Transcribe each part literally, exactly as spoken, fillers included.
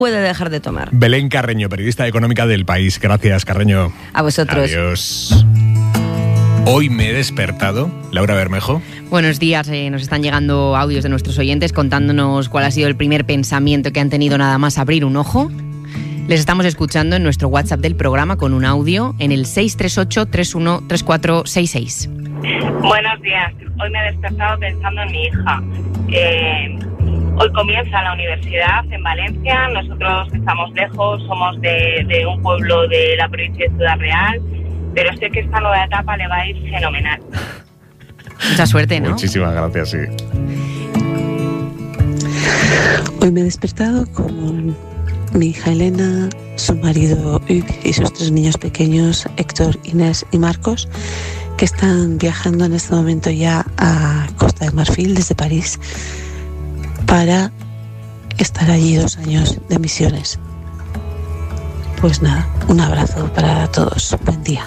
puede dejar de tomar. Belén Carreño, periodista económica del País. Gracias, Carreño. A vosotros. Adiós. Hoy me he despertado, Laura Bermejo. Buenos días, eh, nos están llegando audios de nuestros oyentes contándonos cuál ha sido el primer pensamiento que han tenido nada más abrir un ojo. Les estamos escuchando en nuestro WhatsApp del programa con un audio en el seis tres ocho, tres uno tres cuatro seis seis. Buenos días, hoy me he despertado pensando en mi hija. Eh, hoy comienza la universidad en Valencia, nosotros estamos lejos, somos de, de un pueblo de la provincia de Ciudad Real, pero sé que esta nueva etapa le va a ir fenomenal. Mucha suerte, ¿no? Muchísimas gracias, sí. Hoy me he despertado con mi hija Elena, su marido Hugues y sus tres niños pequeños, Héctor, Inés y Marcos, que están viajando en este momento ya a Costa de Marfil desde París para estar allí dos años de misiones. Pues nada, un abrazo para todos. Buen día.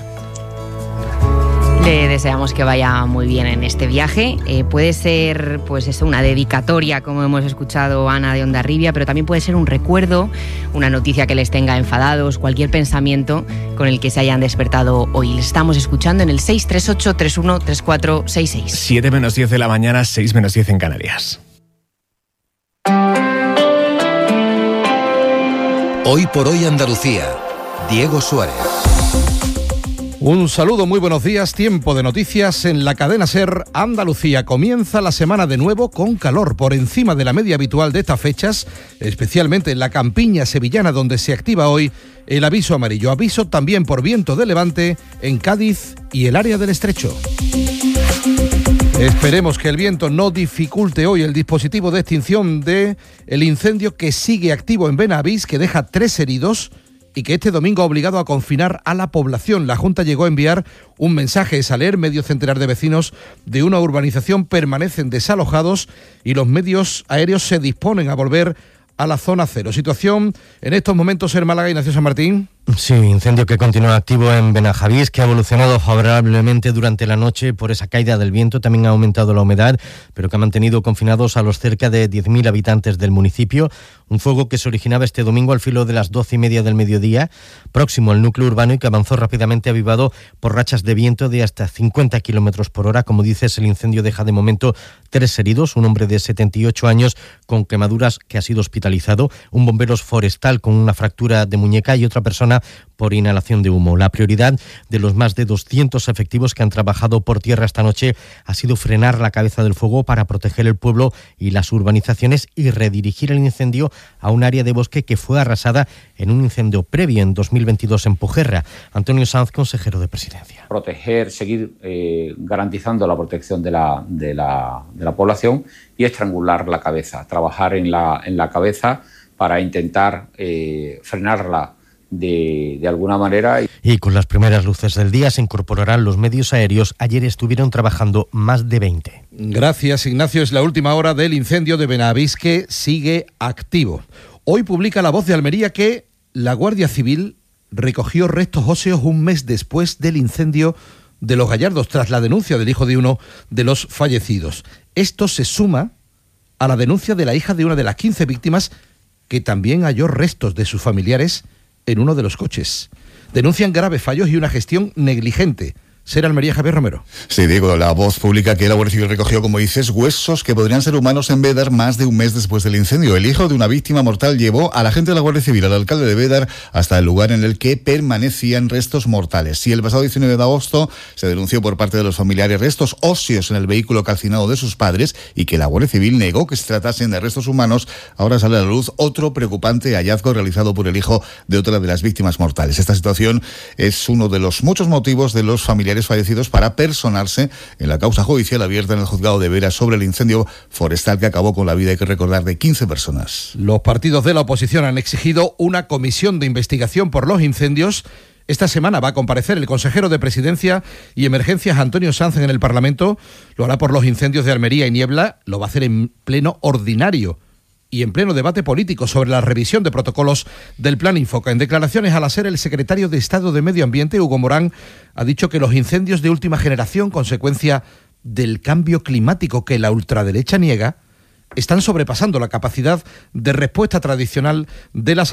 Le deseamos que vaya muy bien en este viaje. Eh, puede ser, pues eso, una dedicatoria, como hemos escuchado Ana de Hondarribia, pero también puede ser un recuerdo, una noticia que les tenga enfadados, cualquier pensamiento con el que se hayan despertado hoy. Les estamos escuchando en el seis tres ocho, tres uno tres cuatro seis seis. siete menos diez de la mañana, seis menos diez en Canarias. Hoy por hoy Andalucía. Diego Suárez. Un saludo, muy buenos días. Tiempo de noticias en la cadena SER Andalucía. Comienza la semana de nuevo con calor por encima de la media habitual de estas fechas, especialmente en la campiña sevillana, donde se activa hoy el aviso amarillo. Aviso también por viento de levante en Cádiz y el área del Estrecho. Esperemos que el viento no dificulte hoy el dispositivo de extinción del incendio que sigue activo en Benavís, que deja tres heridos y que este domingo ha obligado a confinar a la población. La Junta llegó a enviar un mensaje, es a leer, medio centenar de vecinos de una urbanización permanecen desalojados y los medios aéreos se disponen a volver a la zona cero. Situación en estos momentos en Málaga. Ignacio San Martín. Sí, incendio que continúa activo en Benajavís, que ha evolucionado favorablemente durante la noche por esa caída del viento. También ha aumentado la humedad, pero que ha mantenido confinados a los cerca de diez mil habitantes del municipio. Un fuego que se originaba este domingo al filo de las doce y media del mediodía, próximo al núcleo urbano, y que avanzó rápidamente avivado por rachas de viento de hasta cincuenta kilómetros por hora. Como dices, el incendio deja de momento tres heridos, un hombre de setenta y ocho años con quemaduras que ha sido hospitalizado, un bombero forestal con una fractura de muñeca y otra persona por inhalación de humo. La prioridad de los más de doscientos efectivos que han trabajado por tierra esta noche ha sido frenar la cabeza del fuego para proteger el pueblo y las urbanizaciones y redirigir el incendio a un área de bosque que fue arrasada en un incendio previo en dos mil veintidós en Pujerra. Antonio Sanz, consejero de Presidencia. Proteger, seguir eh, garantizando la protección de la, de, la, de la población y estrangular la cabeza, trabajar en la, en la cabeza para intentar eh, frenarla De, de alguna manera. Y con las primeras luces del día se incorporarán los medios aéreos. Ayer estuvieron trabajando más de veinte. Gracias, Ignacio. Es la última hora del incendio de Benavís, que sigue activo. Hoy publica La Voz de Almería que la Guardia Civil recogió restos óseos un mes después del incendio de Los Gallardos, tras la denuncia del hijo de uno de los fallecidos. Esto se suma a la denuncia de la hija de una de las quince víctimas, que también halló restos de sus familiares en uno de los coches. Denuncian graves fallos y una gestión negligente. ¿Ser Almería, Javier Romero? Sí, Diego, La Voz publica que la Guardia Civil recogió, como dices, huesos que podrían ser humanos en Bédar más de un mes después del incendio. El hijo de una víctima mortal llevó a la gente de la Guardia Civil, al alcalde de Bédar, hasta el lugar en el que permanecían restos mortales. Y el pasado diecinueve de agosto se denunció por parte de los familiares restos óseos en el vehículo calcinado de sus padres y que la Guardia Civil negó que se tratasen de restos humanos. Ahora sale a la luz otro preocupante hallazgo realizado por el hijo de otra de las víctimas mortales. Esta situación es uno de los muchos motivos de los familiares fallecidos para personarse en la causa judicial abierta en el juzgado de Vera sobre el incendio forestal que acabó con la vida, hay que recordar, de quince personas. Los partidos de la oposición han exigido una comisión de investigación por los incendios. Esta semana va a comparecer el consejero de Presidencia y Emergencias, Antonio Sanz, en el Parlamento. Lo hará por los incendios de Almería y Niebla. Lo va a hacer en pleno ordinario y en pleno debate político sobre la revisión de protocolos del Plan Infoca. En declaraciones al SER, el secretario de Estado de Medio Ambiente, Hugo Morán, ha dicho que los incendios de última generación, consecuencia del cambio climático que la ultraderecha niega, están sobrepasando la capacidad de respuesta tradicional de las